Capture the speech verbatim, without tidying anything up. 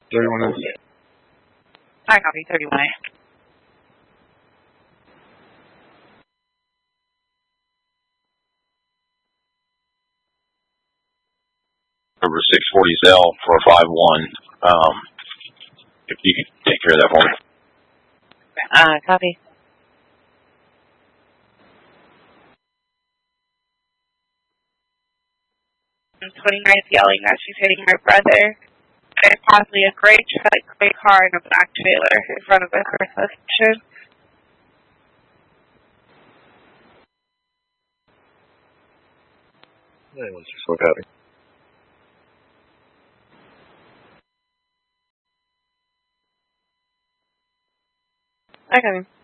thirty-one A. I copy, thirty-one A. Number six forty Zell for five one. Um, if you could take care of that for me. Uh, copy. twenty-ninth yelling that she's hitting her brother. There's possibly a gray truck, gray car, and a black trailer in front of the first location. nine one six four, copy. I got him.